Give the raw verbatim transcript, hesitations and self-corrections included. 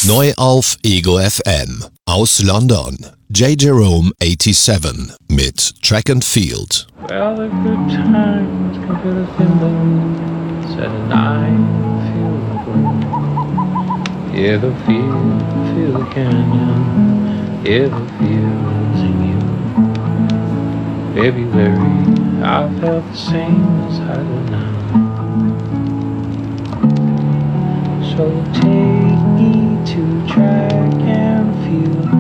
Neu auf Ego F M. Aus London. J. Jerome siebenundachtzig mit Track and Field. Well, the good times come to the window, said and I feel the glow. Yeah, the feel, feel the canyon, yeah, the feel's in you. February, I felt the same as I do now. So take me to Track and Field.